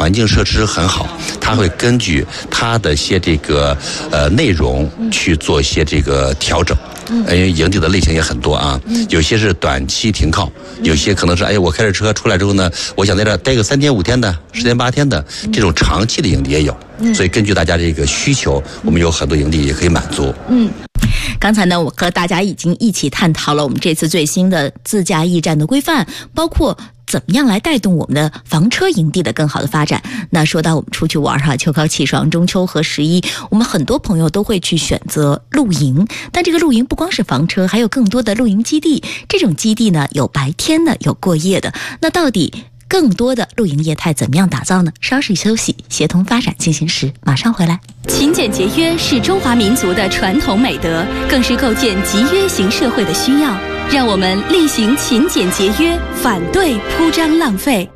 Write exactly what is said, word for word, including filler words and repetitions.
环境设施很好，它会根据它的一些这个呃内容去做一些这个调整。因为营地的类型也很多啊，有些是短期停靠，有些可能是哎，我开着车出来之后呢，我想在这儿待个三天五天的、十天八天的这种长期的营地也有。所以根据大家这个需求，我们有很多营地也可以满足。 嗯。刚才呢，我和大家已经一起探讨了我们这次最新的自驾驿站的规范，包括怎么样来带动我们的房车营地的更好的发展。那说到我们出去玩哈，秋高气爽，中秋和十一，我们很多朋友都会去选择露营，但这个露营不光是房车，还有更多的露营基地。这种基地呢，有白天的，有过夜的。那到底更多的露营业态怎么样打造呢？稍事休息，协同发展进行时马上回来。勤俭节约是中华民族的传统美德，更是构建集约型社会的需要。让我们力行勤俭节约，反对铺张浪费。